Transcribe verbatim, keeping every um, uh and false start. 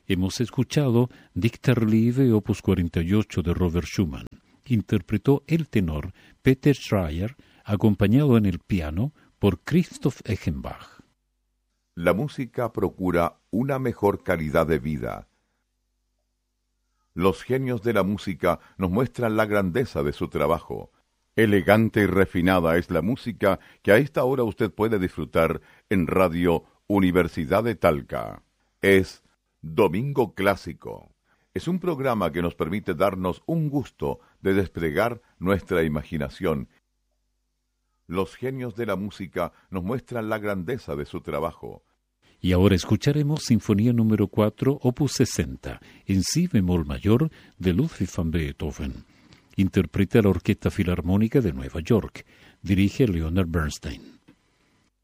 Hemos escuchado Dichterliebe opus cuarenta y ocho de Robert Schumann. Interpretó el tenor Peter Schreier, acompañado en el piano por Christoph Eschenbach. La música procura una mejor calidad de vida. Los genios de la música nos muestran la grandeza de su trabajo. Elegante y refinada es la música que a esta hora usted puede disfrutar en Radio Universidad de Talca. Es Domingo Clásico. Es un programa que nos permite darnos un gusto de desplegar nuestra imaginación. Los genios de la música nos muestran la grandeza de su trabajo. Y ahora escucharemos Sinfonía número cuatro, opus sesenta, en si bemol mayor, de Ludwig van Beethoven. Interpreta la Orquesta Filarmónica de Nueva York. Dirige Leonard Bernstein.